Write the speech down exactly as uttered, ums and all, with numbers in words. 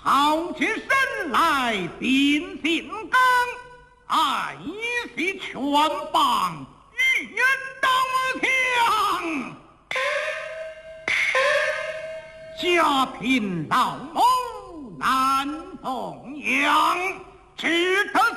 好起身来，定心刚，爱惜全邦，与人当强。家贫老母难奉养，只得